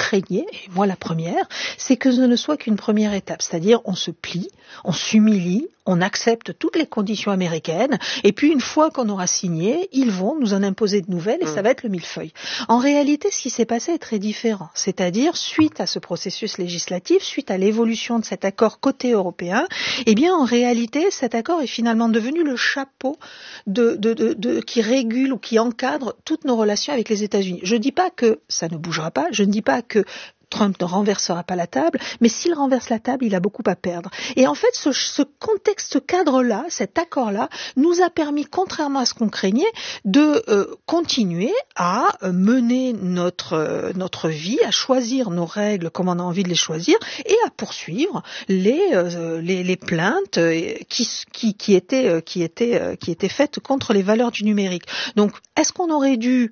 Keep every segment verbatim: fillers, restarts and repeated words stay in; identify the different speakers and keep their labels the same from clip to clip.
Speaker 1: craignez, et moi la première, c'est que ce ne soit qu'une première étape, c'est-à-dire on se plie, on s'humilie, on accepte toutes les conditions américaines, et puis une fois qu'on aura signé, ils vont nous en imposer de nouvelles, et mmh. ça va être le millefeuille. En réalité, ce qui s'est passé est très différent, c'est-à-dire suite à ce processus législatif, suite à l'évolution de cet accord côté européen, eh bien en réalité, cet accord est finalement devenu le chapeau de, de, de, de, qui régule ou qui encadre toutes nos relations avec les États-Unis. Je ne dis pas que ça ne bougera pas, je ne dis pas que Trump ne renversera pas la table, mais s'il renverse la table, il a beaucoup à perdre. Et en fait, ce, ce contexte, ce cadre-là, cet accord-là, nous a permis, contrairement à ce qu'on craignait, de euh, continuer à euh, mener notre euh, notre vie, à choisir nos règles comme on a envie de les choisir, et à poursuivre les euh, les, les plaintes euh, qui qui qui étaient euh, qui étaient euh, qui étaient faites contre les valeurs du numérique. Donc, est-ce qu'on aurait dû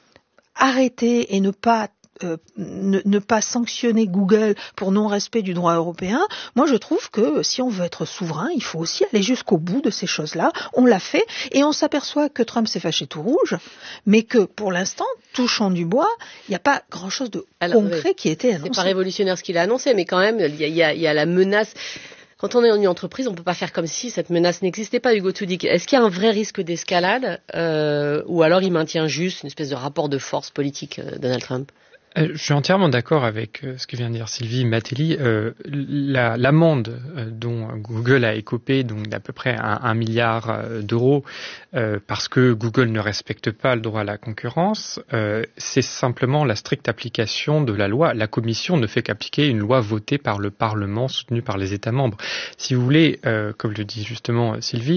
Speaker 1: arrêter et ne pas Euh, ne, ne pas sanctionner Google pour non-respect du droit européen? Moi, je trouve que si on veut être souverain, il faut aussi aller jusqu'au bout de ces choses-là. On l'a fait et on s'aperçoit que Trump s'est fâché tout rouge, mais que pour l'instant, touchant du bois, il n'y a pas grand-chose de
Speaker 2: Alors,
Speaker 1: concret
Speaker 2: oui,
Speaker 1: qui a été annoncé.
Speaker 2: C'est pas révolutionnaire ce qu'il a annoncé, mais quand même, il y a, il y a, il y a la menace. Quand on est en une entreprise, on ne peut pas faire comme si cette menace n'existait pas, Hugo Tudik. Est-ce qu'il y a un vrai risque d'escalade euh, ou alors il maintient juste une espèce de rapport de force politique, euh, Donald Trump?
Speaker 3: Euh, je suis entièrement d'accord avec euh, ce que vient de dire Sylvie Matelli. Euh, la, l'amende euh, dont Google a écopé, donc d'à peu près un, un milliard euh, d'euros, euh, parce que Google ne respecte pas le droit à la concurrence, euh, c'est simplement la stricte application de la loi. La Commission ne fait qu'appliquer une loi votée par le Parlement, soutenue par les États membres. Si vous voulez, euh, comme le dit justement Sylvie,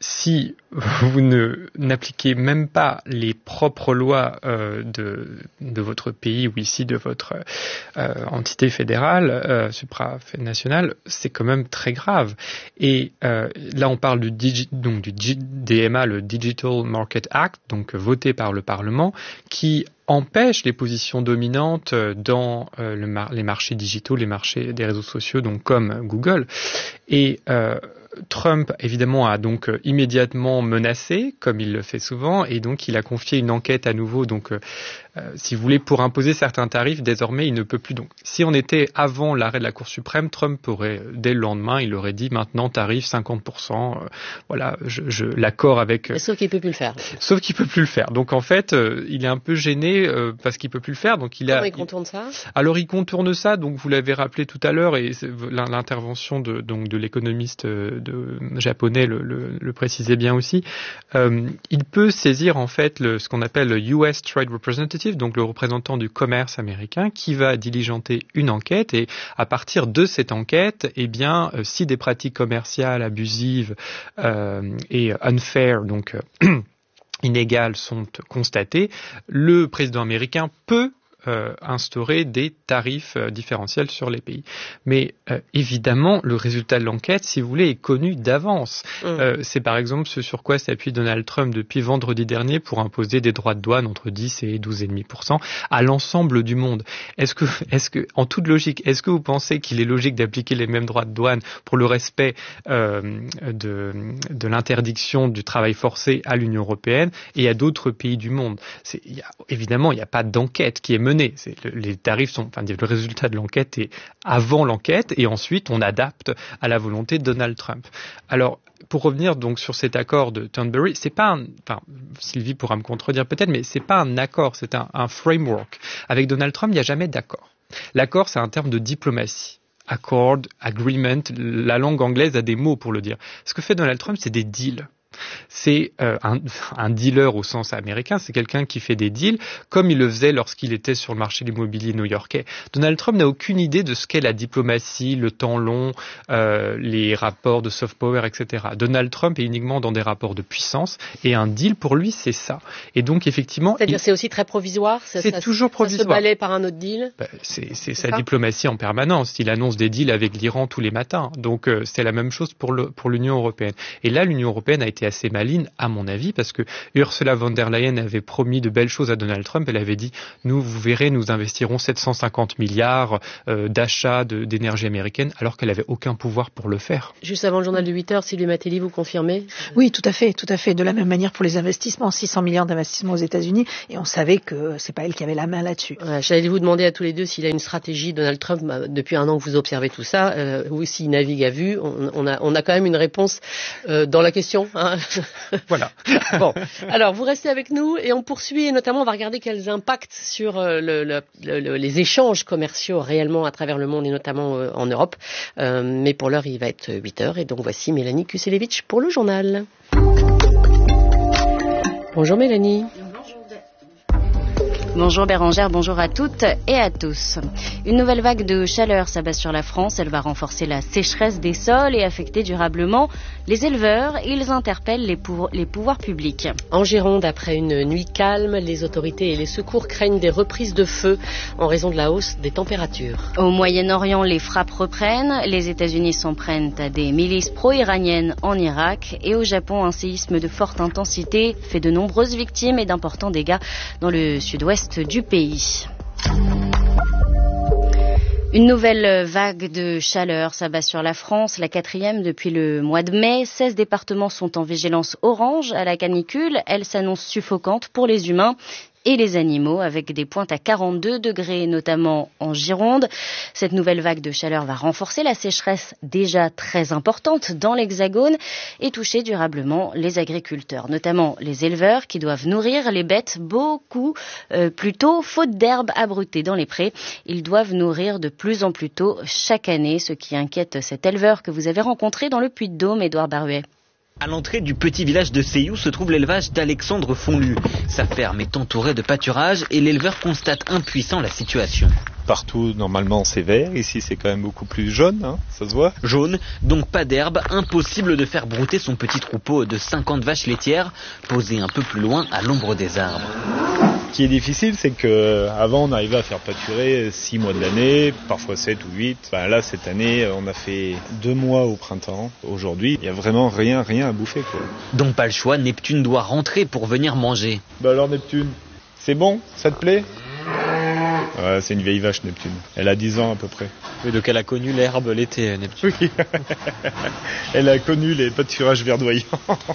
Speaker 3: si vous ne n'appliquez même pas les propres lois euh, de, de votre pays ou ici de votre euh, entité fédérale, euh, supranationale, c'est quand même très grave. Et euh, là, on parle du, digi- donc du D M A, le Digital Market Act, donc voté par le Parlement, qui empêche les positions dominantes dans euh, le mar- les marchés digitaux, les marchés des réseaux sociaux, donc comme Google. Et euh, Trump, évidemment, a donc euh, immédiatement menacé, comme il le fait souvent, et donc il a confié une enquête à nouveau. Donc, euh, euh, si vous voulez, pour imposer certains tarifs, désormais, il ne peut plus. Donc, si on était avant l'arrêt de la Cour suprême, Trump aurait, dès le lendemain, il aurait dit maintenant tarif cinquante pour cent. Euh, voilà, je, je, l'accord avec. Euh,
Speaker 2: sauf qu'il peut plus le faire.
Speaker 3: Sauf qu'il peut plus le faire. Donc, en fait, euh, il est un peu gêné euh, parce qu'il peut plus le faire. Donc, il a.
Speaker 2: Comment il contourne ça?
Speaker 3: Alors, il contourne ça. Donc, vous l'avez rappelé tout à l'heure, et l'intervention de donc de l'économiste euh, de japonais le, le, le précisait bien aussi. Euh, il peut saisir en fait le, ce qu'on appelle le U S Trade Representative, donc le représentant du commerce américain, qui va diligenter une enquête, et à partir de cette enquête, eh bien, euh, si des pratiques commerciales abusives euh, et unfair, donc euh, inégales, sont constatées, le président américain peut Euh, instaurer des tarifs euh, différentiels sur les pays. Mais euh, évidemment, le résultat de l'enquête, si vous voulez, est connu d'avance. Mmh. Euh, c'est par exemple ce sur quoi s'appuie Donald Trump depuis vendredi dernier pour imposer des droits de douane entre dix et douze virgule cinq pour cent à l'ensemble du monde. Est-ce que, est-ce que, en toute logique, est-ce que vous pensez qu'il est logique d'appliquer les mêmes droits de douane pour le respect euh, de, de l'interdiction du travail forcé à l'Union européenne et à d'autres pays du monde? C'est, y a, évidemment, il n'y a pas d'enquête qui est menée. C'est, le, les tarifs sont, enfin, le résultat de l'enquête est avant l'enquête, et ensuite on adapte à la volonté de Donald Trump. Alors, pour revenir donc sur cet accord de Thornbury, c'est pas un, enfin, Sylvie pourra me contredire peut-être, mais c'est pas un accord, c'est un, un framework. Avec Donald Trump, il n'y a jamais d'accord. L'accord, c'est un terme de diplomatie. Accord, agreement, la langue anglaise a des mots pour le dire. Ce que fait Donald Trump, c'est des deals. C'est euh, un, un dealer au sens américain, c'est quelqu'un qui fait des deals comme il le faisait lorsqu'il était sur le marché de l'immobilier new-yorkais. Donald Trump n'a aucune idée de ce qu'est la diplomatie, le temps long, euh, les rapports de soft power, et cetera. Donald Trump est uniquement dans des rapports de puissance, et un deal pour lui c'est ça. Et donc effectivement,
Speaker 2: c'est-à-dire
Speaker 3: il...
Speaker 2: c'est aussi très provisoire. Ça,
Speaker 3: c'est
Speaker 2: ça,
Speaker 3: toujours provisoire.
Speaker 2: Ça se balaye par un autre deal.
Speaker 3: Bah, c'est c'est, c'est sa
Speaker 2: ça
Speaker 3: diplomatie en permanence. Il annonce des deals avec l'Iran tous les matins. Donc euh, c'est la même chose pour le pour l'Union européenne. Et là, l'Union européenne a été été assez maligne, à mon avis, parce que Ursula von der Leyen avait promis de belles choses à Donald Trump. Elle avait dit, nous, vous verrez, nous investirons sept cent cinquante milliards euh, d'achats de, d'énergie américaine, alors qu'elle n'avait aucun pouvoir pour le faire.
Speaker 2: Juste avant le journal de huit heures, Sylvie Matelli, vous confirmez ?
Speaker 1: Oui, tout à fait, tout à fait. De la même manière pour les investissements, six cents milliards d'investissements aux États-Unis, et on savait que c'est pas elle qui avait la main là-dessus.
Speaker 2: Ouais, j'allais vous demander à tous les deux s'il a une stratégie, Donald Trump, bah, depuis un an que vous observez tout ça, euh, ou s'il navigue à vue. On, on, a, on a quand même une réponse euh, dans la question. Hein.
Speaker 3: Voilà.
Speaker 2: Bon, alors vous restez avec nous et on poursuit, et notamment on va regarder quels impacts sur euh, le, le, le, les échanges commerciaux réellement à travers le monde et notamment euh, en Europe. Euh, mais pour l'heure, il va être huit heures et donc voici Mélanie Kuselevitch pour le journal. Bonjour Mélanie.
Speaker 4: Bonjour Bérangère, bonjour à toutes et à tous. Une nouvelle vague de chaleur s'abat sur la France. Elle va renforcer la sécheresse des sols et affecter durablement les éleveurs. Ils interpellent les, pou- les pouvoirs publics.
Speaker 2: En Gironde, après une nuit calme, les autorités et les secours craignent des reprises de feu en raison de la hausse des températures.
Speaker 4: Au Moyen-Orient, les frappes reprennent. Les États-Unis s'en prennent à des milices pro-iraniennes en Irak. Et au Japon, un séisme de forte intensité fait de nombreuses victimes et d'importants dégâts dans le sud-ouest du pays. Une nouvelle vague de chaleur s'abat sur la France, la quatrième depuis le mois de mai. seize départements sont en vigilance orange à la canicule. Elle s'annonce suffocante pour les humains et les animaux, avec des pointes à quarante-deux degrés, notamment en Gironde. Cette nouvelle vague de chaleur va renforcer la sécheresse déjà très importante dans l'Hexagone et toucher durablement les agriculteurs, notamment les éleveurs qui doivent nourrir les bêtes beaucoup euh, plus tôt, faute d'herbe abrutée dans les prés. Ils doivent nourrir de plus en plus tôt chaque année, ce qui inquiète cet éleveur que vous avez rencontré dans le Puy-de-Dôme, Édouard Baruet.
Speaker 5: À l'entrée du petit village de Seyou se trouve l'élevage d'Alexandre Fonlu. Sa ferme est entourée de pâturages et l'éleveur constate impuissant la situation.
Speaker 6: Partout, normalement, c'est vert. Ici, c'est quand même beaucoup plus jaune, hein, ça se voit.
Speaker 5: Jaune, donc pas d'herbe, impossible de faire brouter son petit troupeau de cinquante vaches laitières, posées un peu plus loin à l'ombre des arbres.
Speaker 6: Ce qui est difficile, c'est que avant on arrivait à faire pâturer six mois de l'année, parfois sept ou huit. Ben là, cette année, on a fait deux mois au printemps. Aujourd'hui, il n'y a vraiment rien, rien à bouffer, quoi.
Speaker 5: Donc pas le choix, Neptune doit rentrer pour venir manger.
Speaker 6: Bah alors Neptune, c'est bon, ça te plaît ? Ouais, c'est une vieille vache, Neptune. Elle a dix ans à peu près.
Speaker 3: Oui, donc elle a connu l'herbe l'été, Neptune.
Speaker 6: Oui, elle a connu les pâturages verdoyants.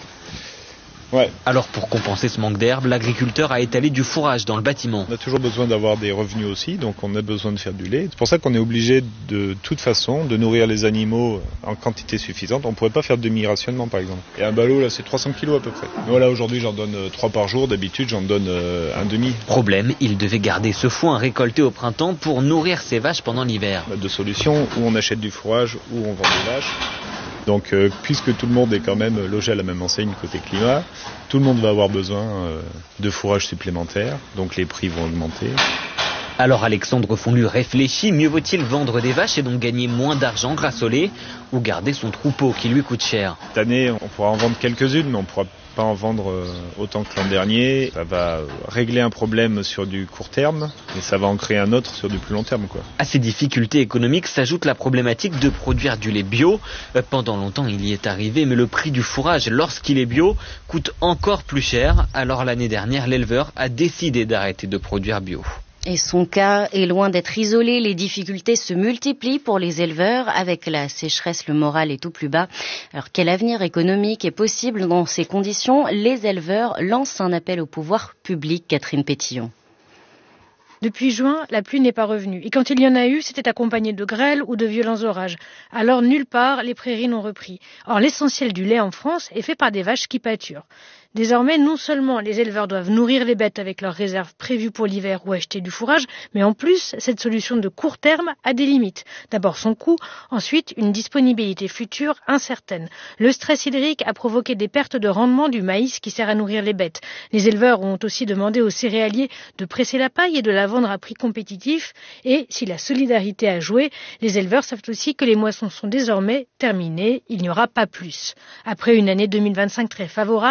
Speaker 6: Ouais.
Speaker 5: Alors pour compenser ce manque d'herbe, l'agriculteur a étalé du fourrage dans le bâtiment.
Speaker 6: On a toujours besoin d'avoir des revenus aussi, donc on a besoin de faire du lait. C'est pour ça qu'on est obligé de toute façon de nourrir les animaux en quantité suffisante. On ne pourrait pas faire de demi-rationnement par exemple. Et un ballot là c'est trois cents kilos à peu près. Voilà, aujourd'hui j'en donne trois par jour, d'habitude j'en donne euh, un demi.
Speaker 5: Problème, il devait garder ce foin récolté au printemps pour nourrir ses vaches pendant l'hiver.
Speaker 6: On a deux solutions, ou on achète du fourrage ou on vend des vaches. Donc euh, puisque tout le monde est quand même logé à la même enseigne côté climat, tout le monde va avoir besoin euh, de fourrage supplémentaire, donc les prix vont augmenter.
Speaker 5: Alors Alexandre Fonlu réfléchit, mieux vaut-il vendre des vaches et donc gagner moins d'argent grâce au lait, ou garder son troupeau qui lui coûte cher.
Speaker 6: Cette année, on pourra en vendre quelques-unes, mais on pourra pas en vendre autant que l'an dernier. Ça va régler un problème sur du court terme, et ça va en créer un autre sur du plus long terme, quoi.
Speaker 5: À ces difficultés économiques s'ajoute la problématique de produire du lait bio. Pendant longtemps, il y est arrivé, mais le prix du fourrage, lorsqu'il est bio, coûte encore plus cher. Alors l'année dernière, l'éleveur a décidé d'arrêter de produire bio.
Speaker 4: Et son cas est loin d'être isolé. Les difficultés se multiplient pour les éleveurs. Avec la sécheresse, le moral est au plus bas. Alors, quel avenir économique est possible dans ces conditions ? Les éleveurs lancent un appel au pouvoir public. Catherine Pétillon.
Speaker 7: Depuis juin, la pluie n'est pas revenue. Et quand il y en a eu, c'était accompagné de grêle ou de violents orages. Alors, nulle part, les prairies n'ont repris. Or, l'essentiel du lait en France est fait par des vaches qui pâturent. Désormais, non seulement les éleveurs doivent nourrir les bêtes avec leurs réserves prévues pour l'hiver ou acheter du fourrage, mais en plus, cette solution de court terme a des limites. D'abord son coût, ensuite une disponibilité future incertaine. Le stress hydrique a provoqué des pertes de rendement du maïs qui sert à nourrir les bêtes. Les éleveurs ont aussi demandé aux céréaliers de presser la paille et de la vendre à prix compétitif. Et si la solidarité a joué, les éleveurs savent aussi que les moissons sont désormais terminées. Il n'y aura pas plus. Après une année deux mille vingt-cinq très favorable aux éleveurs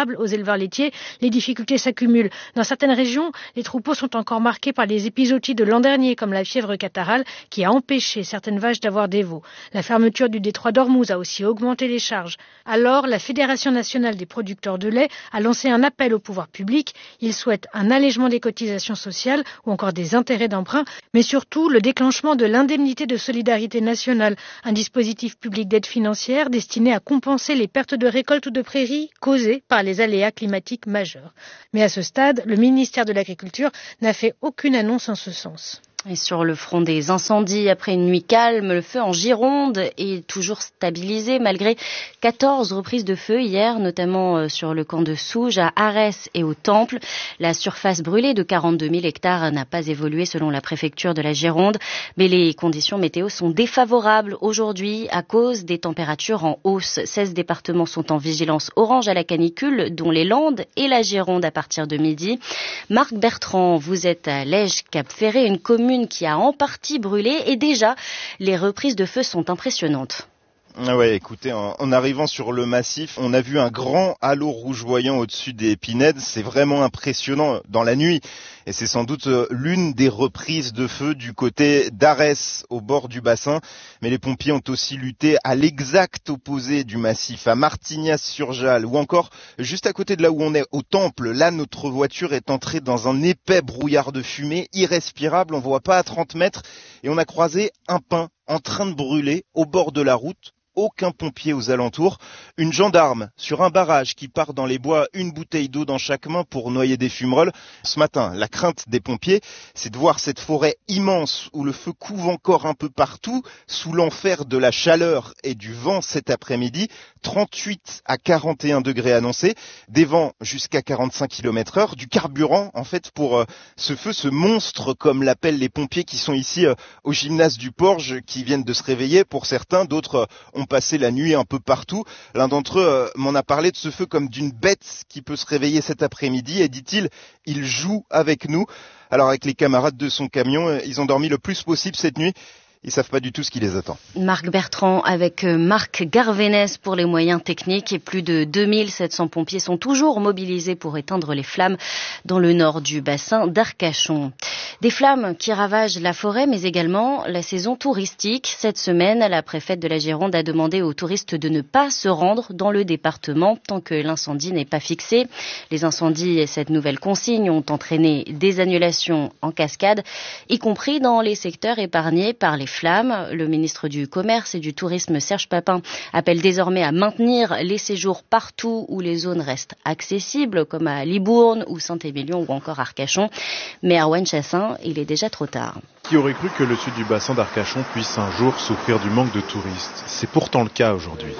Speaker 7: éleveurs laitiers, les difficultés s'accumulent. Dans certaines régions, les troupeaux sont encore marqués par les épizooties de l'an dernier, comme la fièvre catarrhale, qui a empêché certaines vaches d'avoir des veaux. La fermeture du détroit d'Ormuz a aussi augmenté les charges. Alors, la Fédération nationale des producteurs de lait a lancé un appel au pouvoir public. Il souhaite un allègement des cotisations sociales ou encore des intérêts d'emprunt, mais surtout le déclenchement de l'indemnité de solidarité nationale, un dispositif public d'aide financière destiné à compenser les pertes de récoltes ou de prairies causées par les aléas climatiques majeurs. Mais à ce stade, le ministère de l'Agriculture n'a fait aucune annonce en ce sens.
Speaker 4: Et sur le front des incendies, après une nuit calme, le feu en Gironde est toujours stabilisé malgré quatorze reprises de feu hier, notamment sur le camp de Souges, à Arès et au Temple. La surface brûlée de quarante-deux mille hectares n'a pas évolué selon la préfecture de la Gironde, mais les conditions météo sont défavorables aujourd'hui à cause des températures en hausse. seize départements sont en vigilance orange à la canicule, dont les Landes et la Gironde à partir de midi. Marc Bertrand, vous êtes à Lège-Cap-Ferré, une commune qui a en partie brûlé et déjà les reprises de feu sont impressionnantes.
Speaker 8: Ah ouais, écoutez, en, en arrivant sur le massif, on a vu un grand halo rougeoyant au-dessus des Pinèdes. C'est vraiment impressionnant dans la nuit. Et c'est sans doute l'une des reprises de feu du côté d'Arès, au bord du bassin. Mais les pompiers ont aussi lutté à l'exact opposé du massif, à Martignas-sur-Jalles, ou encore juste à côté de là où on est, au Temple. Là, notre voiture est entrée dans un épais brouillard de fumée, irrespirable. On voit pas à trente mètres. Et on a croisé un pin en train de brûler au bord de la route. Aucun pompier aux alentours, une gendarme sur un barrage qui part dans les bois, une bouteille d'eau dans chaque main pour noyer des fumerolles. Ce matin, la crainte des pompiers, c'est de voir cette forêt immense où le feu couve encore un peu partout, sous l'enfer de la chaleur et du vent cet après-midi, trente-huit à quarante et un degrés annoncés, des vents jusqu'à quarante-cinq kilomètres heure, du carburant en fait pour euh, ce feu, ce monstre comme l'appellent les pompiers qui sont ici euh, au gymnase du Porge, qui viennent de se réveiller pour certains, d'autres euh, ont passé la nuit un peu partout. L'un d'entre eux euh, m'en a parlé de ce feu comme d'une bête qui peut se réveiller cet après-midi et dit-il, il joue avec nous. Alors avec les camarades de son camion, euh, ils ont dormi le plus possible cette nuit. Ils savent pas du tout ce qui les attend.
Speaker 4: Marc Bertrand avec Marc Garvénès pour les moyens techniques et plus de deux mille sept cents pompiers sont toujours mobilisés pour éteindre les flammes dans le nord du bassin d'Arcachon. Des flammes qui ravagent la forêt mais également la saison touristique. Cette semaine, la préfète de la Gironde a demandé aux touristes de ne pas se rendre dans le département tant que l'incendie n'est pas fixé. Les incendies et cette nouvelle consigne ont entraîné des annulations en cascade, y compris dans les secteurs épargnés par les flammes. Le ministre du Commerce et du Tourisme, Serge Papin, appelle désormais à maintenir les séjours partout où les zones restent accessibles, comme à Libourne ou Saint-Émilion ou encore Arcachon. Mais à Erwan Chassin, il est déjà trop tard.
Speaker 9: Qui aurait cru que le sud du bassin d'Arcachon puisse un jour souffrir du manque de touristes? C'est pourtant le cas aujourd'hui.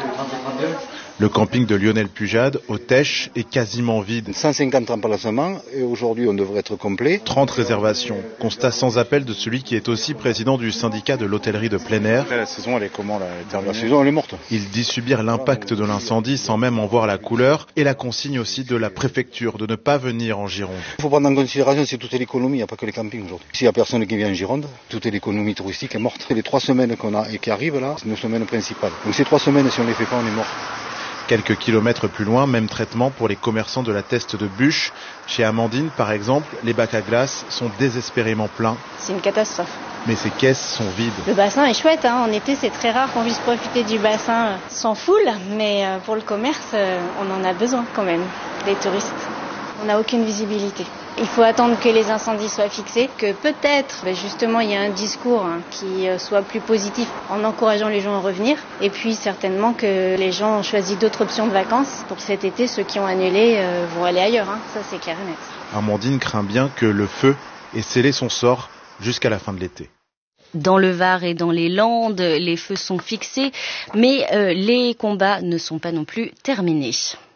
Speaker 9: Le camping de Lionel Pujade, au Tèche, est quasiment vide.
Speaker 10: cent cinquante emplacements et aujourd'hui on devrait être complet.
Speaker 9: trente réservations. Constat sans appel de celui qui est aussi président du syndicat de l'hôtellerie de plein air.
Speaker 10: La saison elle est comment là? La saison elle est morte.
Speaker 9: Il dit subir l'impact de l'incendie sans même en voir la couleur et la consigne aussi de la préfecture de ne pas venir en Gironde.
Speaker 10: Il faut prendre en considération c'est toute l'économie, il n'y a pas que les campings aujourd'hui. S'il n'y a personne qui vient en Gironde, toute l'économie touristique est morte. Les trois semaines qu'on a et qui arrivent là, c'est nos semaines principales. Donc ces trois semaines si on ne les fait pas on est mort.
Speaker 9: Quelques kilomètres plus loin, même traitement pour les commerçants de la Teste de Bûche. Chez Amandine, par exemple, les bacs à glace sont désespérément pleins.
Speaker 11: C'est une catastrophe.
Speaker 9: Mais ces caisses sont vides.
Speaker 11: Le bassin est chouette, hein. En été c'est très rare qu'on puisse profiter du bassin sans foule, mais pour le commerce, on en a besoin quand même, des touristes. On n'a aucune visibilité. Il faut attendre que les incendies soient fixés, que peut-être, ben justement, il y a un discours hein, qui soit plus positif en encourageant les gens à revenir. Et puis certainement que les gens ont choisi d'autres options de vacances. Pour cet été, ceux qui ont annulé euh, vont aller ailleurs, hein. Ça c'est clair et net.
Speaker 9: Amandine craint bien que le feu ait scellé son sort jusqu'à la fin de l'été.
Speaker 4: Dans le Var et dans les Landes, les feux sont fixés, mais euh, les combats ne sont pas non plus terminés.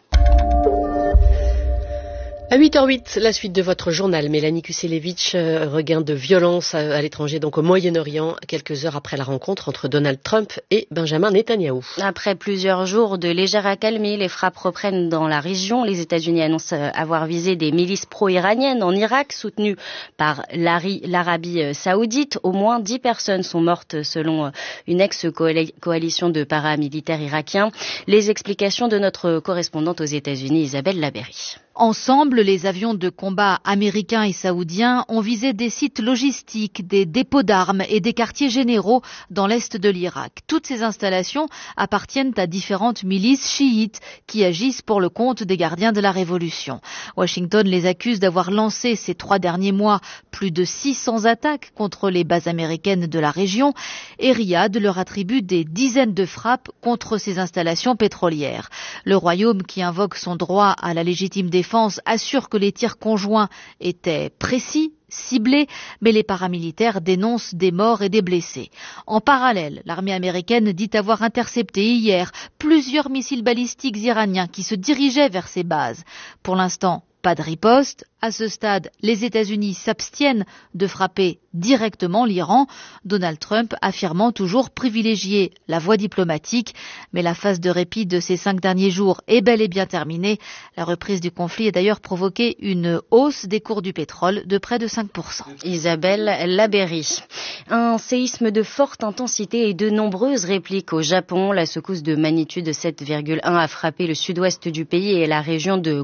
Speaker 2: À huit heures huit, la suite de votre journal. Mélanie Kuselevitch, euh, regain de violence à, à l'étranger, donc au Moyen-Orient, quelques heures après la rencontre entre Donald Trump et Benjamin Netanyahou.
Speaker 4: Après plusieurs jours de légère accalmie, les frappes reprennent dans la région. Les États-Unis annoncent avoir visé des milices pro-iraniennes en Irak, soutenues par l'Arabie saoudite. Au moins dix personnes sont mortes selon une ex-coalition de paramilitaires irakiens. Les explications de notre correspondante aux États-Unis, Isabelle Labéry.
Speaker 12: Ensemble, les avions de combat américains et saoudiens ont visé des sites logistiques, des dépôts d'armes et des quartiers généraux dans l'est de l'Irak. Toutes ces installations appartiennent à différentes milices chiites qui agissent pour le compte des gardiens de la révolution. Washington les accuse d'avoir lancé ces trois derniers mois plus de six cents attaques contre les bases américaines de la région et Riyad leur attribue des dizaines de frappes contre ces installations pétrolières. Le Royaume, qui invoque son droit à la légitime défense, assure que les tirs conjoints étaient précis, ciblés, mais les paramilitaires dénoncent des morts et des blessés. En parallèle, l'armée américaine dit avoir intercepté hier plusieurs missiles balistiques iraniens qui se dirigeaient vers ces bases. Pour l'instant, pas de riposte. À ce stade, les États-Unis s'abstiennent de frapper directement l'Iran, Donald Trump affirmant toujours privilégier la voie diplomatique. Mais la phase de répit de ces cinq derniers jours est bel et bien terminée. La reprise du conflit a d'ailleurs provoqué une hausse des cours du pétrole de près de cinq pour cent.
Speaker 4: Isabelle Labéry. Un séisme de forte intensité et de nombreuses répliques au Japon. La secousse de magnitude sept virgule un a frappé le sud-ouest du pays et la région de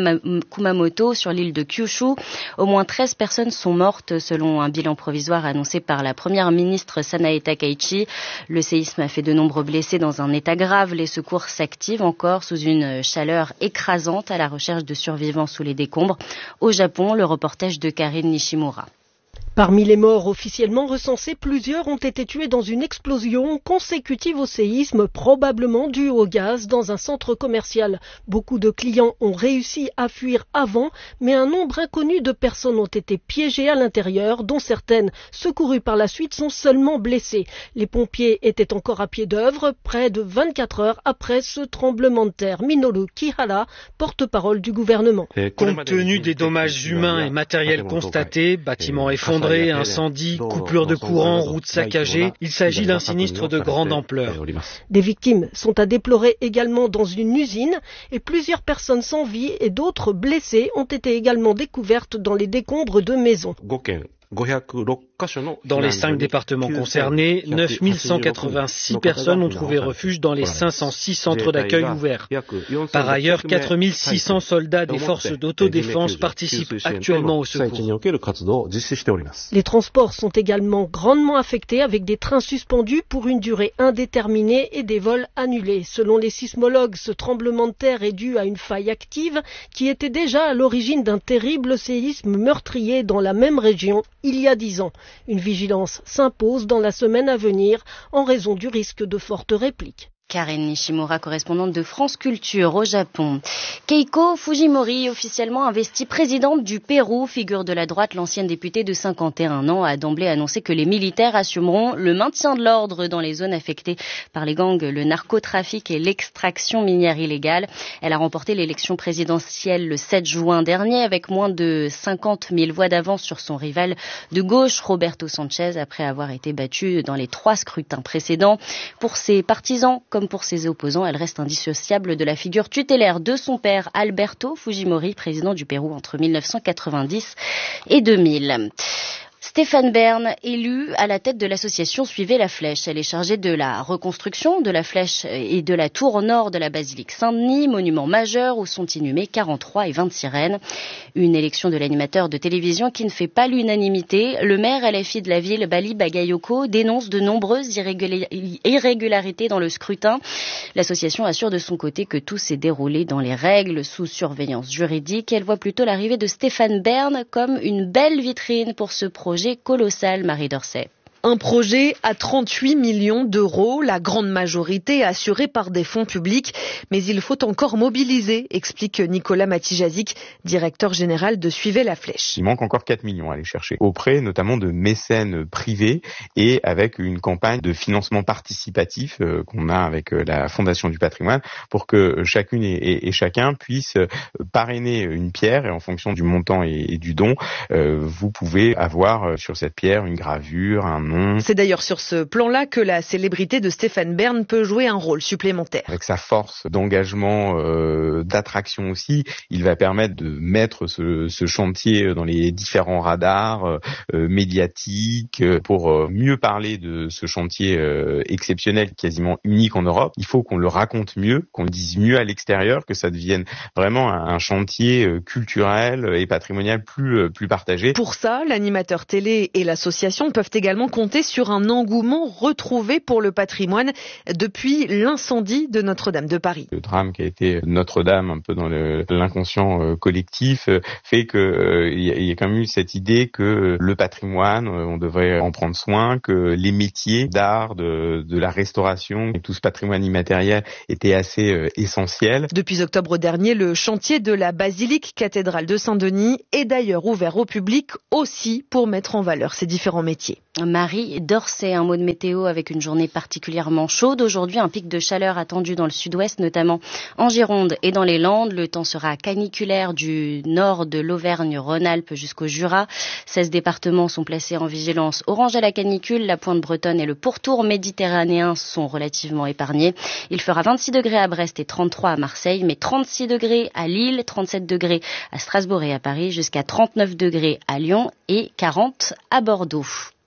Speaker 4: Kumamoto sur l'île de Kyushu. Au moins treize personnes sont mortes selon un bilan provisoire annoncé par la première ministre Sanae Takaichi. Le séisme a fait de nombreux blessés dans un état grave. Les secours s'activent encore sous une chaleur écrasante à la recherche de survivants sous les décombres. Au Japon, le reportage de Karine Nishimura.
Speaker 13: Parmi les morts officiellement recensés, plusieurs ont été tués dans une explosion consécutive au séisme, probablement due au gaz dans un centre commercial. Beaucoup de clients ont réussi à fuir avant, mais un nombre inconnu de personnes ont été piégées à l'intérieur, dont certaines, secourues par la suite, sont seulement blessées. Les pompiers étaient encore à pied d'œuvre, près de vingt-quatre heures après ce tremblement de terre. Minoru Kihara, porte-parole du gouvernement.
Speaker 14: Compte tenu des dommages humains et matériels constatés, bâtiments effondrés, incendie, coupure de courant, routes saccagées, il s'agit d'un sinistre de grande ampleur.
Speaker 13: Des victimes sont à déplorer également dans une usine et plusieurs personnes sans vie et d'autres blessées ont été également découvertes dans les décombres de maisons.
Speaker 14: Dans les cinq départements concernés, neuf mille cent quatre-vingt-six personnes ont trouvé refuge dans les cinq cent six centres d'accueil ouverts. Par ailleurs, quatre mille six cents soldats des forces d'autodéfense participent actuellement au secours.
Speaker 13: Les transports sont également grandement affectés avec des trains suspendus pour une durée indéterminée et des vols annulés. Selon les sismologues, ce tremblement de terre est dû à une faille active qui était déjà à l'origine d'un terrible séisme meurtrier dans la même région il y a dix ans. Une vigilance s'impose dans la semaine à venir en raison du risque de fortes répliques.
Speaker 4: Karen Nishimura, correspondante de France Culture au Japon. Keiko Fujimori, officiellement investie présidente du Pérou, figure de la droite, l'ancienne députée de cinquante et un ans, a d'emblée annoncé que les militaires assumeront le maintien de l'ordre dans les zones affectées par les gangs, le narcotrafic et l'extraction minière illégale. Elle a remporté l'élection présidentielle le sept juin dernier avec moins de cinquante mille voix d'avance sur son rival de gauche, Roberto Sanchez, après avoir été battue dans les trois scrutins précédents. Pour ses partisans, comme pour ses opposants, elle reste indissociable de la figure tutélaire de son père, Alberto Fujimori, président du Pérou entre mille neuf cent quatre-vingt-dix et deux mille. Stéphane Bern, élu à la tête de l'association Suivez la Flèche. Elle est chargée de la reconstruction de la flèche et de la tour au nord de la basilique Saint-Denis, monument majeur où sont inhumées quarante-trois et vingt sirènes. Une élection de l'animateur de télévision qui ne fait pas l'unanimité. Le maire L F I de la ville, Bali Bagayoko, dénonce de nombreuses irrégularités dans le scrutin. L'association assure de son côté que tout s'est déroulé dans les règles, sous surveillance juridique. Elle voit plutôt l'arrivée de Stéphane Bern comme une belle vitrine pour ce projet colossal, Marie Dorset.
Speaker 15: Un projet à trente-huit millions d'euros, la grande majorité assurée par des fonds publics. Mais il faut encore mobiliser, explique Nicolas Matijazic, directeur général de Suivez la Flèche.
Speaker 16: Il manque encore quatre millions à aller chercher, auprès notamment de mécènes privés et avec une campagne de financement participatif euh, qu'on a avec euh, la Fondation du patrimoine pour que chacune et, et, et chacun puisse euh, parrainer une pierre et en fonction du montant et, et du don, euh, vous pouvez avoir euh, sur cette pierre une gravure, un nom.
Speaker 15: C'est d'ailleurs sur ce plan-là que la célébrité de Stéphane Bern peut jouer un rôle supplémentaire.
Speaker 16: Avec sa force d'engagement, euh, d'attraction aussi, il va permettre de mettre ce, ce chantier dans les différents radars euh, médiatiques. Pour euh, mieux parler de ce chantier euh, exceptionnel, quasiment unique en Europe, il faut qu'on le raconte mieux, qu'on le dise mieux à l'extérieur, que ça devienne vraiment un, un chantier euh, culturel et patrimonial plus, euh, plus partagé.
Speaker 15: Pour ça, l'animateur télé et l'association peuvent également compter sur un engouement retrouvé pour le patrimoine depuis l'incendie de Notre-Dame de Paris.
Speaker 16: Le drame qui a été Notre-Dame, un peu dans le, l'inconscient euh, collectif, euh, fait que euh, il y, y a quand même eu cette idée que le patrimoine, euh, on devrait en prendre soin, que les métiers d'art, de, de la restauration et tout ce patrimoine immatériel étaient assez euh, essentiels.
Speaker 15: Depuis octobre dernier, le chantier de la basilique cathédrale de Saint-Denis est d'ailleurs ouvert au public aussi pour mettre en valeur ces différents métiers.
Speaker 4: Marie Dorset, un mot de météo avec une journée particulièrement chaude. Aujourd'hui, un pic de chaleur attendu dans le sud-ouest, notamment en Gironde et dans les Landes. Le temps sera caniculaire du nord de l'Auvergne-Rhône-Alpes jusqu'au Jura. seize départements sont placés en vigilance orange à la canicule. La pointe bretonne et le pourtour méditerranéen sont relativement épargnés. Il fera vingt-six degrés à Brest et trente-trois à Marseille, mais trente-six degrés à Lille, trente-sept degrés à Strasbourg et à Paris, jusqu'à trente-neuf degrés à Lyon et quarante à Bordeaux.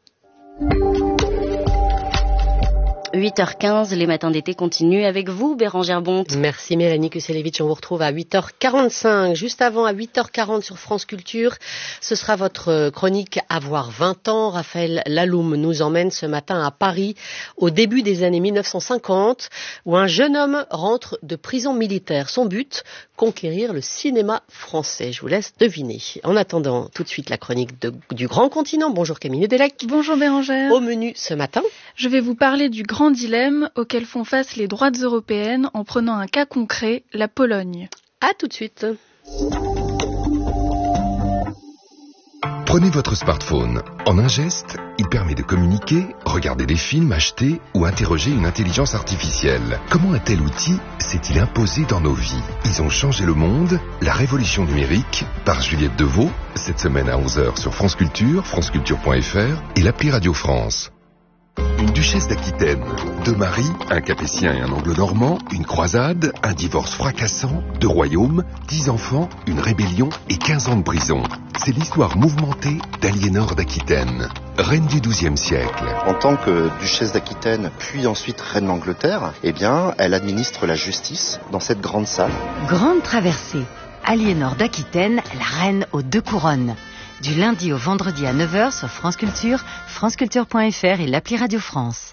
Speaker 4: huit heures quinze, les matins d'été continuent avec vous, Bérangère Bonte.
Speaker 2: Merci Mélanie Kuselevitch, on vous retrouve à huit heures quarante-cinq. Juste avant, à huit heures quarante sur France Culture, ce sera votre chronique Avoir vingt ans. Raphaël Laloum nous emmène ce matin à Paris, au début des années mille neuf cent cinquante, où un jeune homme rentre de prison militaire. Son but, conquérir le cinéma français. Je vous laisse deviner. En attendant, tout de suite la chronique de, du Grand Continent. Bonjour Camille Nedelec.
Speaker 17: Bonjour Bérangère.
Speaker 2: Au menu ce matin,
Speaker 17: je vais vous parler du grand dilemme auquel font face les droites européennes en prenant un cas concret, la Pologne.
Speaker 2: À tout de suite.
Speaker 18: Prenez votre smartphone. En un geste, il permet de communiquer, regarder des films, acheter ou interroger une intelligence artificielle. Comment un tel outil s'est-il imposé dans nos vies? Ils ont changé le monde, la révolution numérique, par Juliette Deveau, cette semaine à onze heures sur France Culture, franceculture point f r et l'appli Radio France. Une duchesse d'Aquitaine, deux maris, un capétien et un anglo-normand, une croisade, un divorce fracassant, deux royaumes, dix enfants, une rébellion et quinze ans de prison. C'est l'histoire mouvementée d'Aliénor d'Aquitaine, reine du douzième siècle.
Speaker 19: En tant que duchesse d'Aquitaine, puis ensuite reine d'Angleterre, eh bien, elle administre la justice dans cette grande salle.
Speaker 20: Grande traversée. Aliénor d'Aquitaine, la reine aux deux couronnes. Du lundi au vendredi à neuf heures sur France Culture, franceculture point f r et l'appli Radio France.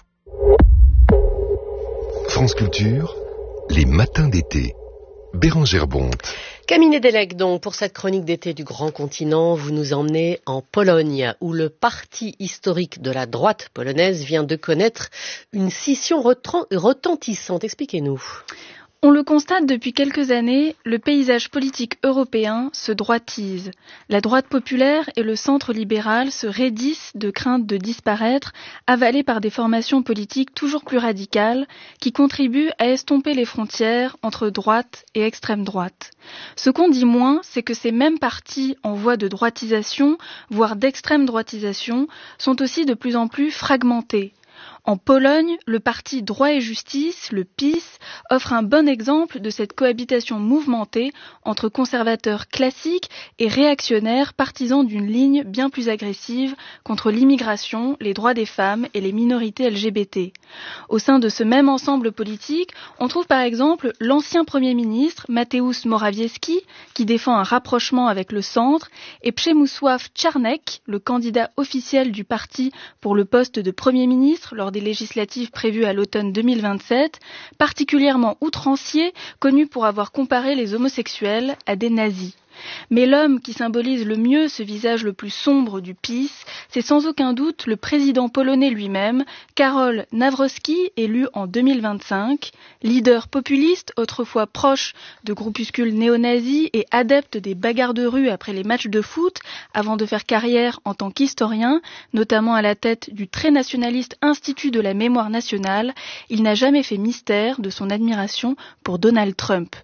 Speaker 18: France Culture, les matins d'été. Bérangère Bonte.
Speaker 2: Camille Nedelec, donc, pour cette chronique d'été du Grand Continent, vous nous emmenez en Pologne, où le parti historique de la droite polonaise vient de connaître une scission retentissante. Expliquez-nous.
Speaker 17: On le constate depuis quelques années, le paysage politique européen se droitise. La droite populaire et le centre libéral se raidissent de crainte de disparaître, avalés par des formations politiques toujours plus radicales qui contribuent à estomper les frontières entre droite et extrême droite. Ce qu'on dit moins, c'est que ces mêmes partis en voie de droitisation, voire d'extrême droitisation, sont aussi de plus en plus fragmentés. En Pologne, le parti Droit et Justice, le PiS, offre un bon exemple de cette cohabitation mouvementée entre conservateurs classiques et réactionnaires partisans d'une ligne bien plus agressive contre l'immigration, les droits des femmes et les minorités L G B T. Au sein de ce même ensemble politique, on trouve par exemple l'ancien Premier ministre Mateusz Morawiecki, qui défend un rapprochement avec le centre, et Przemysław Czarnek, le candidat officiel du parti pour le poste de Premier ministre lors des législatives prévues à l'automne deux mille vingt-sept, particulièrement outrancier, connu pour avoir comparé les homosexuels à des nazis. Mais l'homme qui symbolise le mieux ce visage le plus sombre du PiS, c'est sans aucun doute le président polonais lui-même, Karol Nawrocki, élu en deux mille vingt-cinq, leader populiste, autrefois proche de groupuscules néo-nazis et adepte des bagarres de rue après les matchs de foot, avant de faire carrière en tant qu'historien, notamment à la tête du très nationaliste Institut de la mémoire nationale. Il n'a jamais fait mystère de son admiration pour Donald Trump.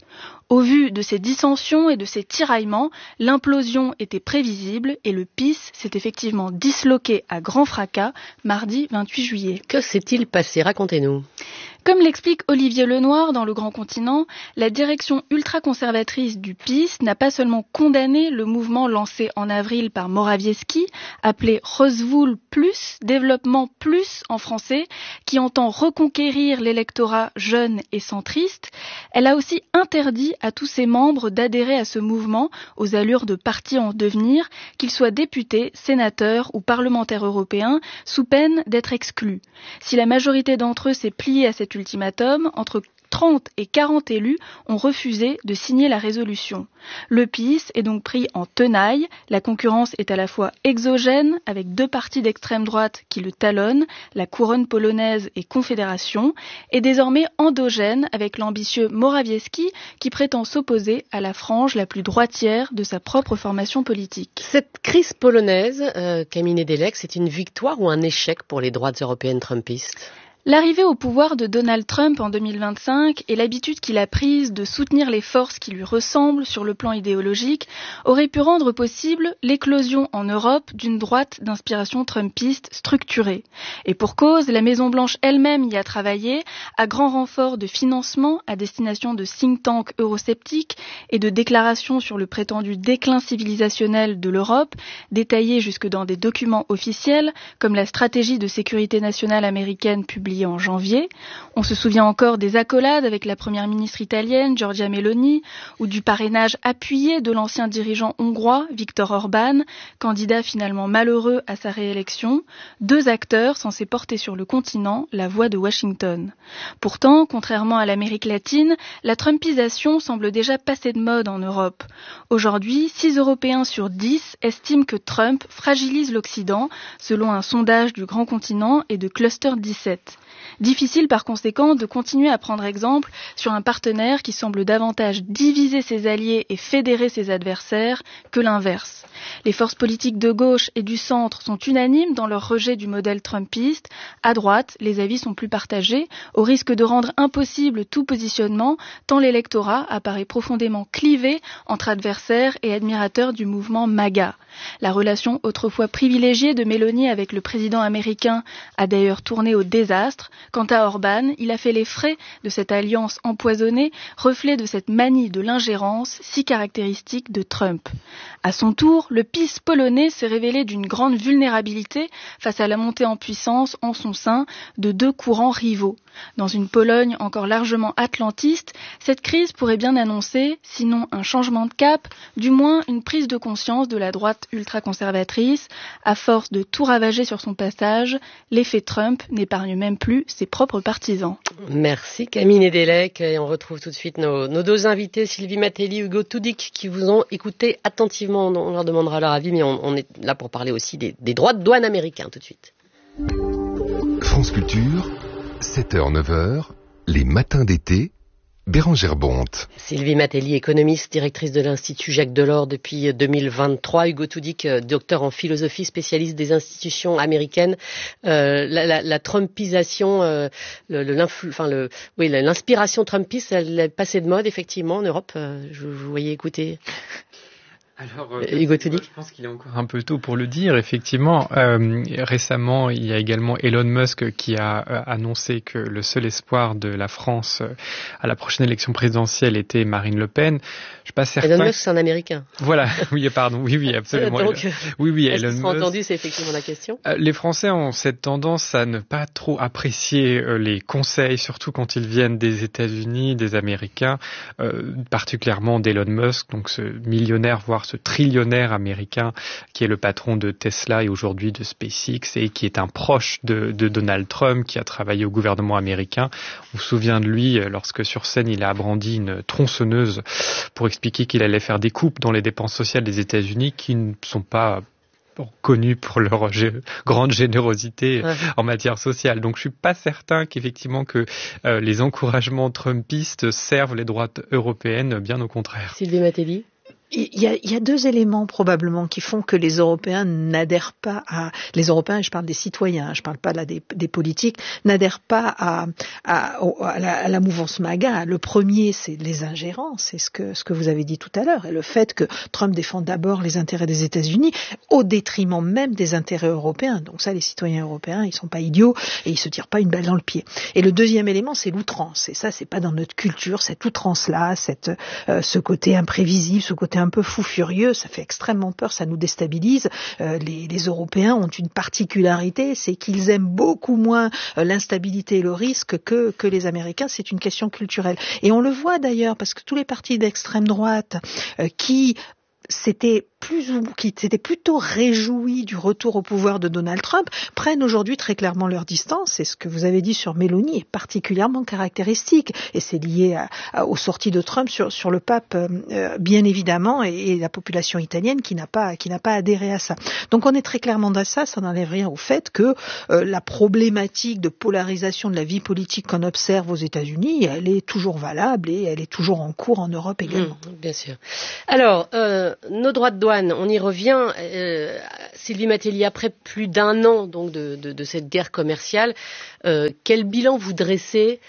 Speaker 17: Au vu de ces dissensions et de ces tiraillements, l'implosion était prévisible et le P I S s'est effectivement disloqué à grand fracas mardi vingt-huit juillet.
Speaker 2: Que s'est-il passé? Racontez-nous.
Speaker 17: Comme l'explique Olivier Lenoir dans Le Grand Continent, la direction ultra-conservatrice du P I S n'a pas seulement condamné le mouvement lancé en avril par Morawiecki, appelé Rozwól Plus, développement plus en français, qui entend reconquérir l'électorat jeune et centriste, elle a aussi interdit à tous ses membres d'adhérer à ce mouvement aux allures de parti en devenir, qu'ils soient députés, sénateurs ou parlementaires européens, sous peine d'être exclus. Si la majorité d'entre eux s'est pliée à cette ultimatum, entre trente et quarante élus ont refusé de signer la résolution. Le P I S est donc pris en tenaille. La concurrence est à la fois exogène, avec deux partis d'extrême droite qui le talonnent, la couronne polonaise et Confédération, et désormais endogène, avec l'ambitieux Morawiecki qui prétend s'opposer à la frange la plus droitière de sa propre formation politique.
Speaker 2: Cette crise polonaise, euh, Camille Nedelec, c'est une victoire ou un échec pour les droites européennes trumpistes ?
Speaker 17: L'arrivée au pouvoir de Donald Trump en deux mille vingt-cinq et l'habitude qu'il a prise de soutenir les forces qui lui ressemblent sur le plan idéologique auraient pu rendre possible l'éclosion en Europe d'une droite d'inspiration trumpiste structurée. Et pour cause, la Maison-Blanche elle-même y a travaillé à grand renfort de financement à destination de think tanks eurosceptiques et de déclarations sur le prétendu déclin civilisationnel de l'Europe, détaillées jusque dans des documents officiels comme la stratégie de sécurité nationale américaine publiée en janvier. On se souvient encore des accolades avec la première ministre italienne, Giorgia Meloni, ou du parrainage appuyé de l'ancien dirigeant hongrois, Viktor Orban, candidat finalement malheureux à sa réélection, deux acteurs censés porter sur le continent la voix de Washington. Pourtant, contrairement à l'Amérique latine, la trumpisation semble déjà passer de mode en Europe. Aujourd'hui, six Européens sur dix estiment que Trump fragilise l'Occident, selon un sondage du Grand Continent et de Cluster dix-sept. Difficile par conséquent de continuer à prendre exemple sur un partenaire qui semble davantage diviser ses alliés et fédérer ses adversaires que l'inverse. Les forces politiques de gauche et du centre sont unanimes dans leur rejet du modèle trumpiste. À droite, les avis sont plus partagés, au risque de rendre impossible tout positionnement, tant l'électorat apparaît profondément clivé entre adversaires et admirateurs du mouvement MAGA. La relation autrefois privilégiée de Meloni avec le président américain a d'ailleurs tourné au désastre. Quant à Orban, il a fait les frais de cette alliance empoisonnée, reflet de cette manie de l'ingérence si caractéristique de Trump. À son tour, le P I S polonais s'est révélé d'une grande vulnérabilité face à la montée en puissance en son sein de deux courants rivaux. Dans une Pologne encore largement atlantiste, cette crise pourrait bien annoncer, sinon un changement de cap, du moins une prise de conscience de la droite ultra-conservatrice. À force de tout ravager sur son passage, l'effet Trump n'épargne même plus ses propres partisans.
Speaker 2: Merci Camille Nedelec, et on retrouve tout de suite nos, nos deux invités, Sylvie Matelli et Hugo Tudik, qui vous ont écouté attentivement. On leur demandera leur avis, mais on, on est là pour parler aussi des, des droits de douane américains tout de suite.
Speaker 18: France Culture, sept heures neuf heures, les matins d'été, Bérangère Bonte.
Speaker 2: Sylvie Matelli, économiste, directrice de l'Institut Jacques Delors depuis deux mille vingt-trois. Hugo Tudik, docteur en philosophie, spécialiste des institutions américaines. Euh, la, la, la Trumpisation, euh, le, le, enfin le, oui, l'inspiration trumpiste, elle est passée de mode effectivement en Europe. Euh, je, je vous voyais écouter.
Speaker 3: Alors, euh, Hugo Tudik, je pense qu'il est encore un peu tôt pour le dire. Effectivement, euh, récemment, il y a également Elon Musk qui a euh, annoncé que le seul espoir de la France euh, à la prochaine élection présidentielle était Marine Le Pen. Je suis pas certain.
Speaker 2: Elon Musk, c'est un Américain.
Speaker 3: Voilà. Oui, pardon. Oui, oui, absolument.
Speaker 2: Donc,
Speaker 3: oui, oui,
Speaker 2: est-ce
Speaker 3: Elon
Speaker 2: qu'ils
Speaker 3: Musk.
Speaker 2: sont entendus, c'est effectivement la question.
Speaker 3: Euh, les Français ont cette tendance à ne pas trop apprécier euh, les conseils, surtout quand ils viennent des États-Unis, des Américains, euh, particulièrement d'Elon Musk, donc ce millionnaire, voire ce trillionnaire américain qui est le patron de Tesla et aujourd'hui de SpaceX et qui est un proche de, de Donald Trump, qui a travaillé au gouvernement américain. On se souvient de lui lorsque sur scène il a brandi une tronçonneuse pour expliquer qu'il allait faire des coupes dans les dépenses sociales des États-Unis qui ne sont pas connus pour leur gé- grande générosité ouais. en matière sociale. Donc je suis pas certain qu'effectivement que euh, les encouragements trumpistes servent les droites européennes, bien au contraire.
Speaker 2: Sylvie Matelli.
Speaker 1: Il y, a, il y a deux éléments probablement qui font que les Européens n'adhèrent pas à les Européens, je parle des citoyens, je parle pas là des, des politiques, n'adhèrent pas à, à, à, la, à la mouvance MAGA. Le premier, c'est les ingérences, c'est ce que ce que vous avez dit tout à l'heure, et le fait que Trump défend d'abord les intérêts des États-Unis au détriment même des intérêts européens. Donc ça, les citoyens européens, ils sont pas idiots et ils se tirent pas une balle dans le pied. Et le deuxième élément, c'est l'outrance. Et ça, c'est pas dans notre culture, cette outrance-là, cette euh, ce côté imprévisible, ce côté un peu fou furieux, ça fait extrêmement peur, ça nous déstabilise. Euh, les, les Européens ont une particularité, c'est qu'ils aiment beaucoup moins euh, l'instabilité et le risque que, que les Américains. C'est une question culturelle. Et on le voit d'ailleurs, parce que tous les partis d'extrême droite euh, qui c'était plus ou qui s'étaient plutôt réjouis du retour au pouvoir de Donald Trump prennent aujourd'hui très clairement leur distance. Et ce que vous avez dit sur Meloni est particulièrement caractéristique. Et c'est lié à, à, aux sorties de Trump sur, sur le pape, euh, bien évidemment, et, et la population italienne qui n'a pas qui n'a pas adhéré à ça. Donc on est très clairement dans ça. Ça n'enlève rien au fait que euh, la problématique de polarisation de la vie politique qu'on observe aux États-Unis, elle est toujours valable et elle est toujours en cours en Europe également.
Speaker 2: Mmh, bien sûr. Alors, euh, nos droits de douane, on y revient. Euh, Sylvie Matelli, après plus d'un an donc de, de, de cette guerre commerciale, euh, quel bilan vous dressez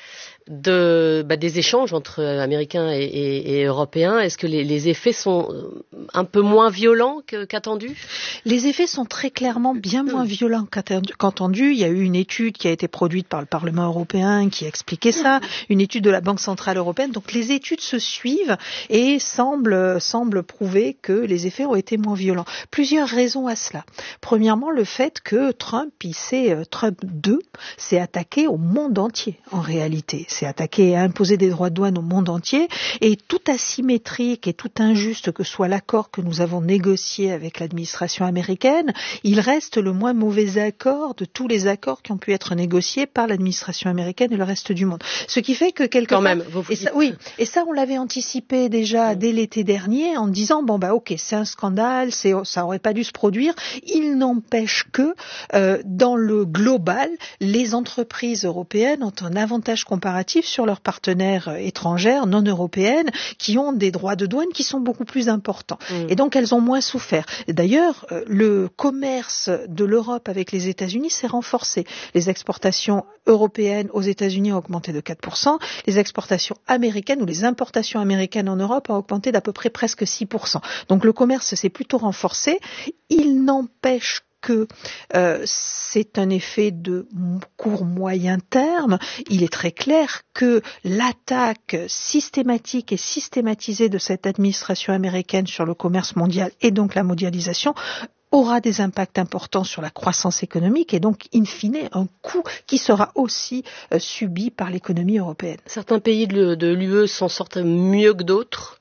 Speaker 2: de, bah, des échanges entre Américains et, et, et Européens? Est-ce que les, les effets sont un peu moins violents que, qu'attendus?
Speaker 1: Les effets sont très clairement bien moins violents qu'attendus. Il y a eu une étude qui a été produite par le Parlement européen qui expliquait ça, une étude de la Banque centrale européenne. Donc les études se suivent et semblent, semblent prouver que les effets ont été moins violents. Plusieurs raisons à cela. Premièrement, le fait que Trump, il s'est, Trump deux, s'est attaqué au monde entier en réalité. S'est attaqué et a imposé des droits de douane au monde entier, et tout asymétrique et tout injuste que soit l'accord que nous avons négocié avec l'administration américaine, il reste le moins mauvais accord de tous les accords qui ont pu être négociés par l'administration américaine et le reste du monde. Ce qui fait que quelque
Speaker 2: Quand
Speaker 1: part,
Speaker 2: même, vous vous
Speaker 1: et ça, oui, et ça on l'avait anticipé déjà dès l'été dernier en disant bon bah ok, c'est un scandale, c'est ça aurait pas dû se produire. Il n'empêche que euh, dans le global, les entreprises européennes ont un avantage comparatif sur leurs partenaires étrangères non européennes qui ont des droits de douane qui sont beaucoup plus importants. Mmh. Et donc elles ont moins souffert. D'ailleurs, le commerce de l'Europe avec les États-Unis s'est renforcé. Les exportations européennes aux États-Unis ont augmenté de quatre pour cent, les exportations américaines ou les importations américaines en Europe ont augmenté d'à peu près presque six pour cent. Donc le commerce s'est plutôt renforcé. Il n'empêche que euh, c'est un effet de court moyen terme. Il est très clair que l'attaque systématique et systématisée de cette administration américaine sur le commerce mondial et donc la mondialisation aura des impacts importants sur la croissance économique et donc, in fine, un coût qui sera aussi euh, subi par l'économie européenne.
Speaker 2: Certains pays de, de l'U E s'en sortent mieux que d'autres?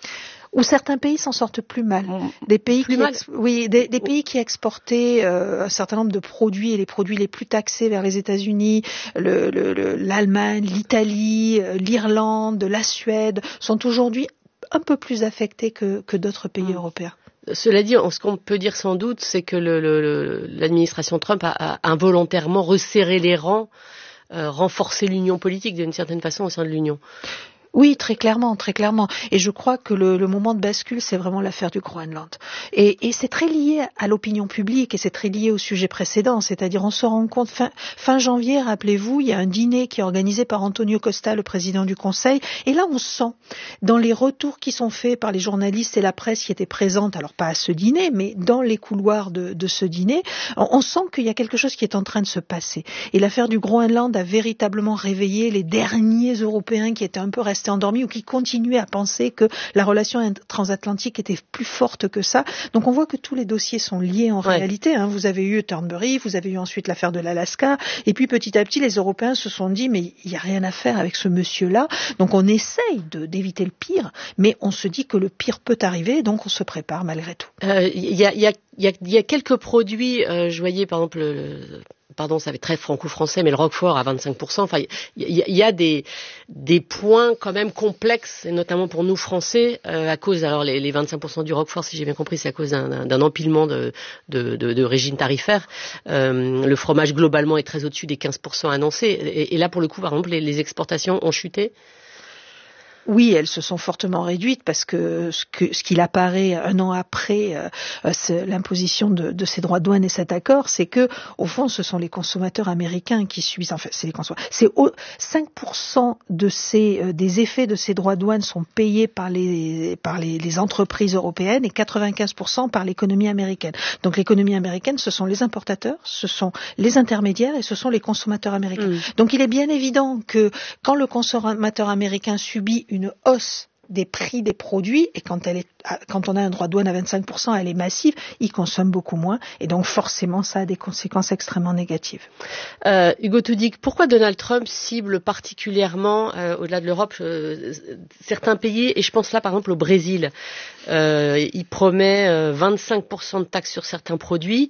Speaker 1: Où certains pays s'en sortent plus mal. Des pays
Speaker 2: plus
Speaker 1: qui,
Speaker 2: mal.
Speaker 1: ex- oui, des, des pays qui exportaient euh, un certain nombre de produits et les produits les plus taxés vers les États-Unis, le, le, le, l'Allemagne, l'Italie, euh, l'Irlande, la Suède, sont aujourd'hui un peu plus affectés que, que d'autres pays mmh. européens.
Speaker 2: Cela dit, ce qu'on peut dire sans doute, c'est que le, le, l'administration Trump a, a involontairement resserré les rangs, euh, renforcé l'union politique d'une certaine façon au sein de l'Union.
Speaker 1: Oui, très clairement, très clairement. Et je crois que le, le moment de bascule, c'est vraiment l'affaire du Groenland. Et, et c'est très lié à l'opinion publique et c'est très lié au sujet précédent. C'est-à-dire, on se rend compte, fin, fin janvier, rappelez-vous, il y a un dîner qui est organisé par Antonio Costa, le président du Conseil. Et là, on sent, dans les retours qui sont faits par les journalistes et la presse qui étaient présentes, alors pas à ce dîner, mais dans les couloirs de, de ce dîner, on, on sent qu'il y a quelque chose qui est en train de se passer. Et l'affaire du Groenland a véritablement réveillé les derniers Européens qui étaient un peu restés endormis ou qui continuaient à penser que la relation transatlantique était plus forte que ça. Donc on voit que tous les dossiers sont liés en ouais. réalité. Hein. Vous avez eu Thornbury, vous avez eu ensuite l'affaire de l'Alaska, et puis petit à petit les Européens se sont dit mais il n'y a rien à faire avec ce monsieur-là. Donc on essaye de, d'éviter le pire, mais on se dit que le pire peut arriver, donc on se prépare malgré tout.
Speaker 2: Il euh, y, a, y, a, y, a, y a quelques produits, euh, je voyais par exemple le... Pardon, ça va être très franco-français, mais le Roquefort à vingt-cinq pour cent. Enfin, il y, y, y a des, des points quand même complexes, et notamment pour nous Français, euh, à cause, alors les, les vingt-cinq pour cent du Roquefort, si j'ai bien compris, c'est à cause d'un, d'un empilement de, de, de, de régimes tarifaires. Euh, le fromage globalement est très au-dessus des quinze pour cent annoncés. Et, et là, pour le coup, par exemple, les, les exportations ont chuté.
Speaker 1: Oui, elles se sont fortement réduites parce que ce, que, ce qu'il apparaît un an après euh, l'imposition de, de ces droits de douane et cet accord, c'est que au fond, ce sont les consommateurs américains qui subissent. Enfin, c'est les consommateurs. C'est au, cinq pour cent de ces euh, des effets de ces droits de douane sont payés par les par les, les entreprises européennes et quatre-vingt-quinze pour cent par l'économie américaine. Donc l'économie américaine, ce sont les importateurs, ce sont les intermédiaires et ce sont les consommateurs américains. Mmh. Donc il est bien évident que quand le consommateur américain subit une hausse des prix des produits, et quand, elle est, quand on a un droit de douane à vingt-cinq pour cent, elle est massive, il consomme beaucoup moins, et donc forcément ça a des conséquences extrêmement négatives.
Speaker 2: Euh, Hugo Toudig, pourquoi Donald Trump cible particulièrement, euh, au-delà de l'Europe, euh, certains pays, et je pense là par exemple au Brésil, euh, il promet euh, vingt-cinq pour cent de taxes sur certains produits.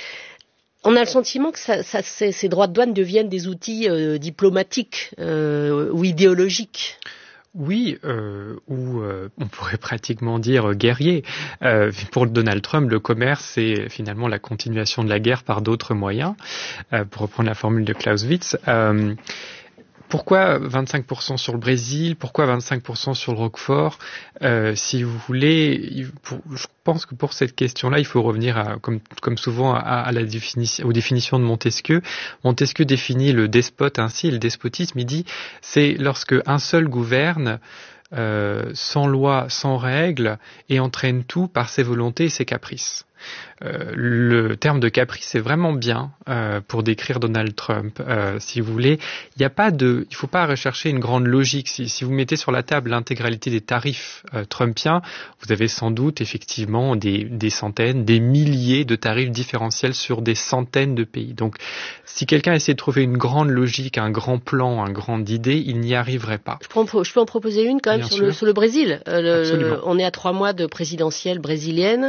Speaker 2: On a le sentiment que ça, ça, ces, ces droits de douane deviennent des outils euh, diplomatiques euh, ou idéologiques.
Speaker 3: Oui, euh, ou euh, on pourrait pratiquement dire euh, guerrier. Euh, pour Donald Trump, le commerce, c'est finalement la continuation de la guerre par d'autres moyens, euh, pour reprendre la formule de Clausewitz. Euh, Pourquoi vingt-cinq pour cent sur le Brésil? Pourquoi vingt-cinq pour cent sur le Roquefort? euh, Si vous voulez, pour, je pense que pour cette question-là, il faut revenir, à, comme, comme souvent, à, à la définition, aux définitions de Montesquieu. Montesquieu définit le despote ainsi, le despotisme, il dit, c'est lorsque un seul gouverne, euh, sans loi, sans règles, et entraîne tout par ses volontés et ses caprices. Euh, le terme de caprice est vraiment bien euh, pour décrire Donald Trump. Euh, si vous voulez, il n'y a pas de, il faut pas rechercher une grande logique. Si, si vous mettez sur la table l'intégralité des tarifs euh, trumpiens, vous avez sans doute effectivement des, des centaines, des milliers de tarifs différentiels sur des centaines de pays. Donc, si quelqu'un essaie de trouver une grande logique, un grand plan, une grande idée, il n'y arriverait pas.
Speaker 2: Je peux en, je peux en proposer une quand même sur le, sur le Brésil. Euh, le, le, on est à trois mois de présidentielle brésilienne,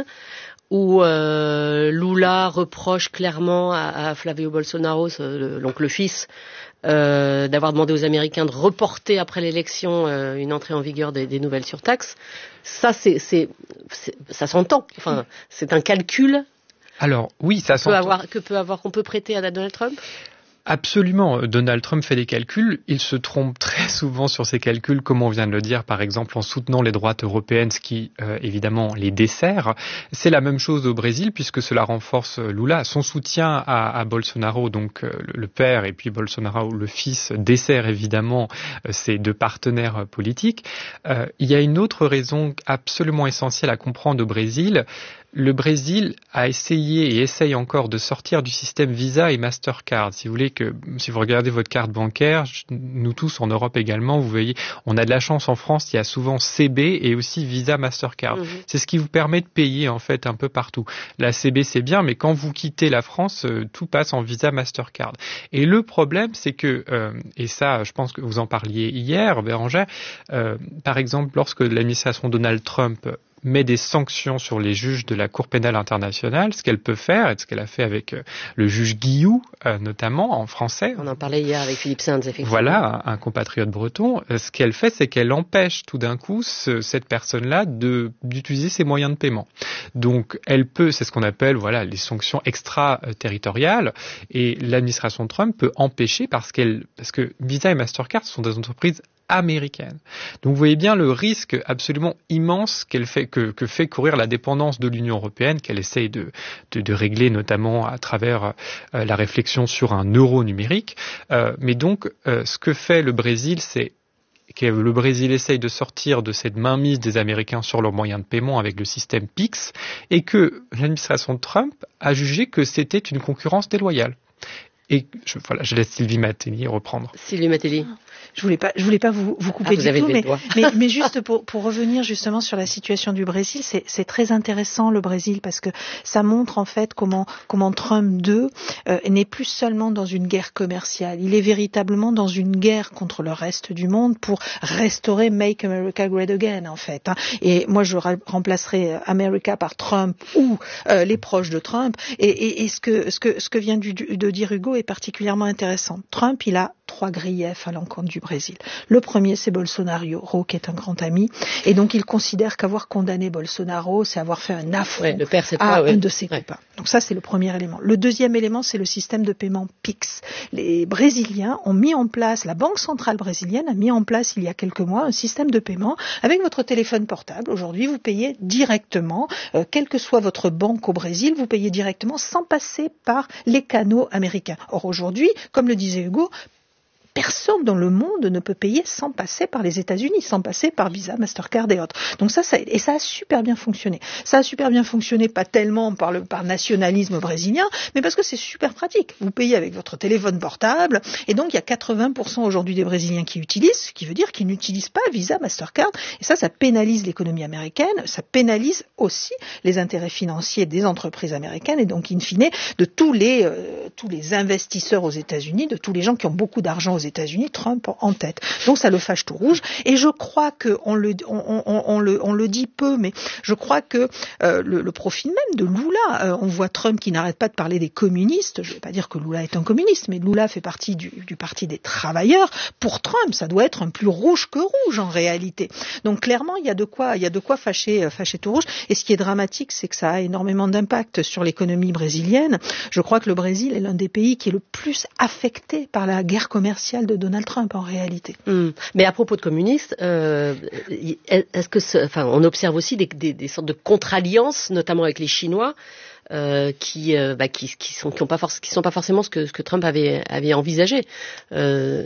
Speaker 2: où euh, Lula reproche clairement à, à Flavio Bolsonaro, le, donc le fils, euh, d'avoir demandé aux Américains de reporter après l'élection euh, une entrée en vigueur des, des nouvelles surtaxes. Ça, c'est, c'est, c'est, ça s'entend. Enfin, c'est un calcul.
Speaker 3: Alors oui, ça s'entend.
Speaker 2: Avoir, que peut avoir, qu'on peut prêter à Donald Trump.
Speaker 3: Absolument. Donald Trump fait des calculs. Il se trompe très souvent sur ses calculs, comme on vient de le dire, par exemple en soutenant les droites européennes, ce qui, euh, évidemment, les dessert. C'est la même chose au Brésil, puisque cela renforce Lula. Son soutien à, à Bolsonaro, donc euh, le père, et puis Bolsonaro, le fils, dessert évidemment euh, ses deux partenaires politiques. Euh, il y a une autre raison absolument essentielle à comprendre au Brésil. Le Brésil a essayé et essaye encore de sortir du système Visa et Mastercard. Si vous voulez que, si vous regardez votre carte bancaire, nous tous en Europe également, vous voyez, on a de la chance en France, il y a souvent C B et aussi Visa Mastercard. Mmh. C'est ce qui vous permet de payer en fait un peu partout. La C B c'est bien, mais quand vous quittez la France, euh, tout passe en Visa Mastercard. Et le problème, c'est que, euh, et ça, je pense que vous en parliez hier, Bérangère, euh, par exemple, lorsque l'administration Donald Trump met des sanctions sur les juges de la Cour pénale internationale, ce qu'elle peut faire, et ce qu'elle a fait avec euh, le juge Guillou, euh, notamment en français.
Speaker 2: On en parlait hier avec Philippe Sainz, effectivement.
Speaker 3: Voilà, un, un compatriote breton. Euh, ce qu'elle fait, c'est qu'elle empêche tout d'un coup ce, cette personne-là de, d'utiliser ses moyens de paiement. Donc, elle peut, c'est ce qu'on appelle, voilà, les sanctions extra-territoriales, et l'administration Trump peut empêcher parce qu'elle, parce que Visa et Mastercard sont des entreprises américaine. Donc vous voyez bien le risque absolument immense qu'elle fait, que, que fait courir la dépendance de l'Union européenne, qu'elle essaye de, de, de régler notamment à travers euh, la réflexion sur un euro numérique. Euh, mais donc euh, ce que fait le Brésil, c'est que le Brésil essaye de sortir de cette mainmise des Américains sur leurs moyens de paiement avec le système P I X, et que l'administration de Trump a jugé que c'était une concurrence déloyale. Et je, voilà, je laisse Sylvie Matelli reprendre.
Speaker 2: Sylvie Matelli.
Speaker 1: Je voulais pas, je voulais pas vous, vous couper
Speaker 2: ah,
Speaker 1: du
Speaker 2: vous
Speaker 1: tout, mais, mais, mais juste pour, pour revenir justement sur la situation du Brésil, c'est, c'est très intéressant le Brésil parce que ça montre en fait comment, comment Trump deux euh, n'est plus seulement dans une guerre commerciale, il est véritablement dans une guerre contre le reste du monde pour restaurer Make America Great Again en fait. Hein. Et moi je remplacerai America par Trump ou euh, les proches de Trump. Et, et, et ce que, ce que, ce que vient du, de dire Hugo est particulièrement intéressant. Trump, il a trois griefs à l'encontre du Brésil. Le premier, c'est Bolsonaro, qui est un grand ami, et donc il considère qu'avoir condamné Bolsonaro, c'est avoir fait un affront
Speaker 2: ouais, le père, c'est
Speaker 1: à
Speaker 2: pas, ouais.
Speaker 1: un de ses
Speaker 2: ouais.
Speaker 1: copains. Donc ça, c'est le premier élément. Le deuxième élément, c'est le système de paiement P I X. Les Brésiliens ont mis en place, la Banque centrale brésilienne a mis en place il y a quelques mois un système de paiement avec votre téléphone portable. Aujourd'hui, vous payez directement, euh, quelle que soit votre banque au Brésil, vous payez directement sans passer par les canaux américains. Or aujourd'hui, comme le disait Hugo, personne dans le monde ne peut payer sans passer par les États-Unis, sans passer par Visa, Mastercard et autres. Donc ça, ça, et ça a super bien fonctionné. Ça a super bien fonctionné, pas tellement par le par nationalisme brésilien, mais parce que c'est super pratique. Vous payez avec votre téléphone portable, et donc il y a quatre-vingts pour cent aujourd'hui des Brésiliens qui utilisent, ce qui veut dire qu'ils n'utilisent pas Visa, Mastercard, et ça, ça pénalise l'économie américaine, ça pénalise aussi les intérêts financiers des entreprises américaines, et donc in fine de tous les euh, tous les investisseurs aux États-Unis, de tous les gens qui ont beaucoup d'argent aux États-Unis, Trump en tête. Donc ça le fâche tout rouge. Et je crois que on le, on, on, on le, on le dit peu, mais je crois que euh, le, le profil même de Lula, euh, on voit Trump qui n'arrête pas de parler des communistes. Je ne vais pas dire que Lula est un communiste, mais Lula fait partie du, du parti des travailleurs. Pour Trump, ça doit être un plus rouge que rouge en réalité. Donc clairement, il y a de quoi, il y a de quoi fâcher, fâcher tout rouge. Et ce qui est dramatique, c'est que ça a énormément d'impact sur l'économie brésilienne. Je crois que le Brésil est l'un des pays qui est le plus affecté par la guerre commerciale de Donald Trump en réalité.
Speaker 2: Mmh. Mais à propos de communistes, euh, est-ce que, ce, enfin, on observe aussi des, des, des sortes de contre-alliances, notamment avec les Chinois, euh, qui, euh, bah, qui, qui sont, qui ont pas forc- qui sont pas forcément ce que, ce que Trump avait, avait envisagé. Euh,